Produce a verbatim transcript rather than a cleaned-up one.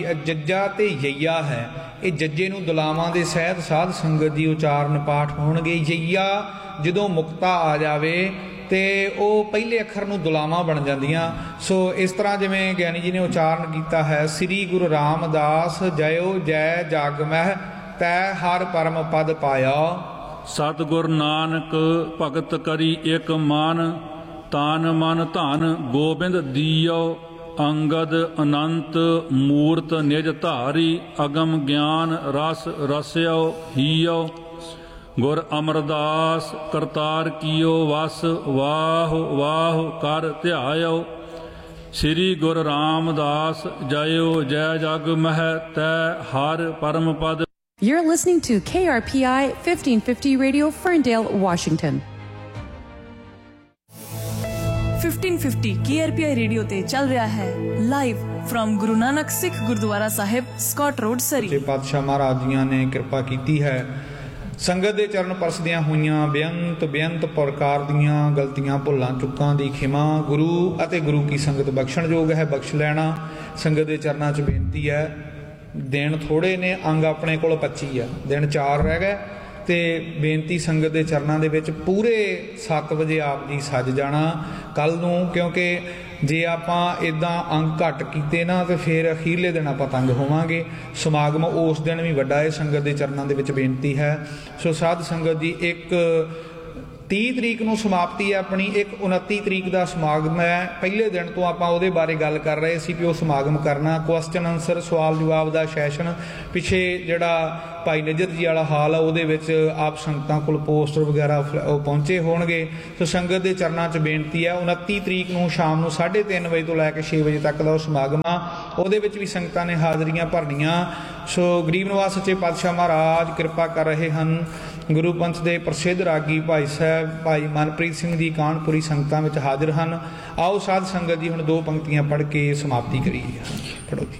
जज्जा ते यैया है, ये जज्जे नूं दुलावां दे सहित साध संगत जी उचारण पाठ होणगे। यैया जदों मुक्ता आ जावे तो वह पहले अखर नूं दुलावां बन जांदियां। सो इस तरह जिवें ज्ञानी जी ने उचारण किया है, श्री गुरु रामदास जयो जय जग मह तै हर परम पद पाया। सतगुर नानक भगत करी एक मान, तान मन धन गोबिंद दियो। अंगद अनंत मूर्त निज धारी, अगम ज्ञान रस रस्यो हियो। गुर अमरदास करतार कियो वस, वाह वाह कर ध्यायो। श्री गुरु रामदास जयो जय जग मह तै हर परम पद। You're listening to K R P I fifteen fifty Radio, Ferndale, Washington. fifteen fifty K R P I radio ते चल रहा है live from Guru Nanak Sikh gurdwara Sahib, Scott road, सरी। पातशाह महाराज जी ने कृपा की है, संगत के चरण परसदियां होइयां बेअंत बेअंत प्रकार दीयां गलतियां भुलां चुकां दी खिमा गुरु अते गुरु की संगत बख्शण योग है, बख्श लैना। संगत के चरणों च बेनती है, दिन थोड़े ने, अंग अपने कोल पच्ची आ, दिन चार रह गए, तो बेनती संगत के चरणों के विच पूरे सत्त बजे आप जी सज जाना कल नूं, क्योंकि जे आपां इदां अंग घट कीते ना तो फिर अखीरले दिन आपां तंग होवांगे। समागम उस दिन भी वड्डा है, संगत के चरणों के विच बेनती है। सो साध संगत जी, एक तीह तरीक नूं समाप्ति है अपनी, एक उनती तरीक का समागम है। पहले दिन तो आपां उहदे बारे गल कर रहे सी कि वो समागम करना, क्वेश्चन आंसर सवाल जवाब का सैशन पिछे जिहड़ा भाई नजर जी वाला हाल है उहदे विच आप संगतां कोल पोस्टर वगैरह पहुंचे होणगे। तो संगत के चरणों च बेनती है, उनती तरीक नूं शाम नूं साढ़े तीन बजे तो लैके छे बजे तक का समागम आ, उहदे विच भी संगतां ने हाज़रियां भरनियां। सो गरीब नवाज सच्चे पातशाह महाराज कृपा कर रहे हैं। गुरु पंथ के प्रसिद्ध रागी भाई साहब भाई मनप्रीत सिंह जी कानपुरी संगतां विच हाजिर हैं। आओ साध संगत जी हुण दो पंक्तियां पढ़ के समाप्ति करिए। पढ़ो जी।